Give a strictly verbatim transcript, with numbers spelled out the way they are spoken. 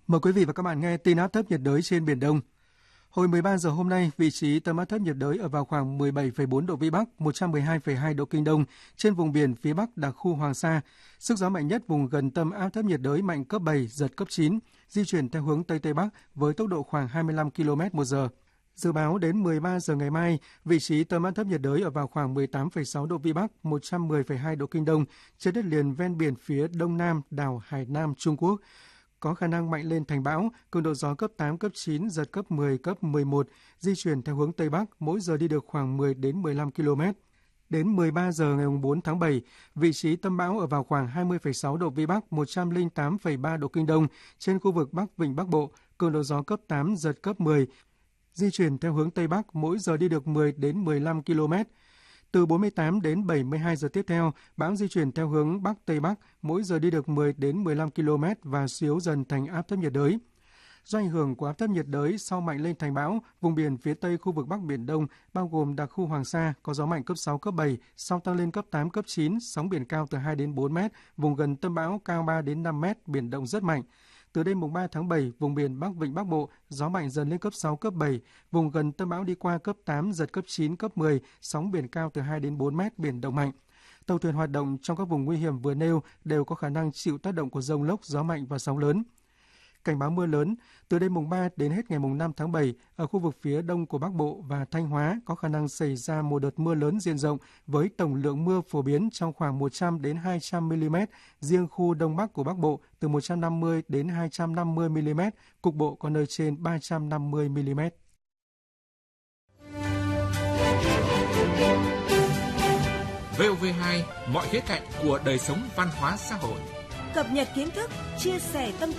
Mời quý vị và các bạn nghe tin áp thấp nhiệt đới trên Biển Đông. Hồi mười ba giờ hôm nay, vị trí tâm áp thấp nhiệt đới ở vào khoảng mười bảy phẩy bốn độ Vĩ Bắc, một trăm mười hai phẩy hai độ Kinh Đông, trên vùng biển phía Bắc đặc khu Hoàng Sa. Sức gió mạnh nhất vùng gần tâm áp thấp nhiệt đới mạnh cấp bảy, giật cấp chín, di chuyển theo hướng Tây Tây Bắc với tốc độ khoảng hai mươi lăm ki lô mét một giờ. Dự báo đến mười ba giờ ngày mai, vị trí tâm áp thấp nhiệt đới ở vào khoảng mười tám phẩy sáu độ Vĩ Bắc, một trăm mười phẩy hai độ Kinh Đông, trên đất liền ven biển phía đông nam đảo Hải Nam, Trung Quốc. Có khả năng mạnh lên thành bão, cường độ gió cấp tám, cấp chín, giật cấp mười, cấp mười một, di chuyển theo hướng Tây Bắc, mỗi giờ đi được khoảng mười đến mười lăm ki lô mét. Đến mười ba giờ ngày bốn tháng bảy, vị trí tâm bão ở vào khoảng hai mươi phẩy sáu độ Vĩ Bắc, một trăm lẻ tám phẩy ba độ Kinh Đông, trên khu vực Bắc Vịnh Bắc Bộ, cường độ gió cấp tám, giật cấp mười, di chuyển theo hướng Tây Bắc, mỗi giờ đi được mười đến mười lăm ki lô mét. Từ bốn mươi tám đến bảy mươi hai giờ tiếp theo, bão di chuyển theo hướng Bắc Tây Bắc, mỗi giờ đi được mười đến mười lăm ki lô mét và suy yếu dần thành áp thấp nhiệt đới. Do ảnh hưởng của áp thấp nhiệt đới sau mạnh lên thành bão, vùng biển phía Tây khu vực Bắc Biển Đông, bao gồm đặc khu Hoàng Sa, có gió mạnh cấp sáu, cấp bảy, sau tăng lên cấp tám, cấp chín, sóng biển cao từ hai đến bốn mét, vùng gần tâm bão cao ba đến năm mét, biển động rất mạnh. Từ đêm mùng ba tháng bảy, vùng biển Bắc Vịnh Bắc Bộ, gió mạnh dần lên cấp sáu, cấp bảy, vùng gần tâm bão đi qua cấp tám, giật cấp chín, cấp mười, sóng biển cao từ hai đến bốn mét, biển động mạnh. Tàu thuyền hoạt động trong các vùng nguy hiểm vừa nêu đều có khả năng chịu tác động của dông lốc, gió mạnh và sóng lớn. Cảnh báo mưa lớn, từ đêm mùng ba đến hết ngày mùng năm tháng bảy, ở khu vực phía đông của Bắc Bộ và Thanh Hóa có khả năng xảy ra một đợt mưa lớn diện rộng với tổng lượng mưa phổ biến trong khoảng một trăm đến hai trăm mi li mét, riêng khu Đông Bắc của Bắc Bộ từ một trăm năm mươi đến hai trăm năm mươi mi li mét, cục bộ có nơi trên ba trăm năm mươi mi li mét. vê o vê hai, mọi khía cạnh của đời sống văn hóa xã hội. Cập nhật kiến thức, chia sẻ tâm